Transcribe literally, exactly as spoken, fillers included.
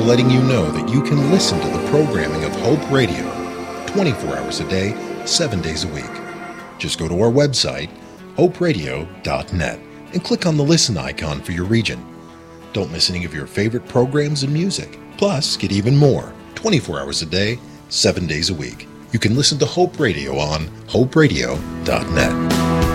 letting you know that you can listen to the programming of Hope Radio twenty-four hours a day, seven days a week. Just go to our website, hope radio dot net, and click on the listen icon for your region. Don't miss any of your favorite programs and music. Plus, get even more twenty-four hours a day, seven days a week. You can listen to Hope Radio on hope radio dot net.